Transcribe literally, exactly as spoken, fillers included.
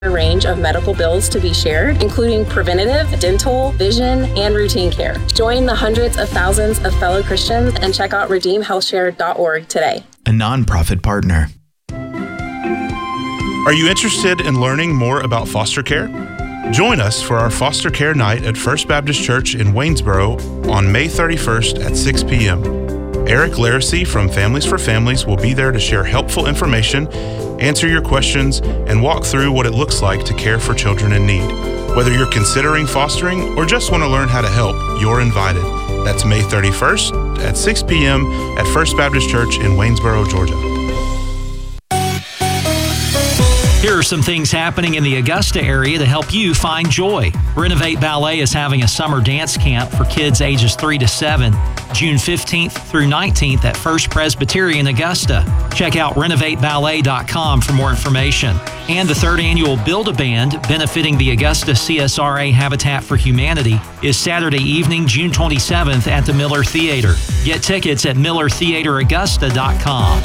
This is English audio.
range of medical bills to be shared, including preventative, dental, vision, and routine care. Join the hundreds of thousands of fellow Christians and check out redeem health share dot org today. A nonprofit partner. Are you interested in learning more about foster care? Join us for our foster care night at First Baptist Church in Waynesboro on May thirty-first at six p.m. Eric Laracy from Families for Families will be there to share helpful information, answer your questions, and walk through what it looks like to care for children in need. Whether you're considering fostering or just want to learn how to help, you're invited. That's May thirty-first at six p.m. at First Baptist Church in Waynesboro, Georgia. Here are some things happening in the Augusta area to help you find joy. Renovate Ballet is having a summer dance camp for kids ages three to seven, June fifteenth through nineteenth at First Presbyterian Augusta. Check out renovate ballet dot com for more information. And the third annual Build-A-Band, benefiting the Augusta C S R A Habitat for Humanity, is Saturday evening, June twenty-seventh at the Miller Theater. Get tickets at miller theater augusta dot com.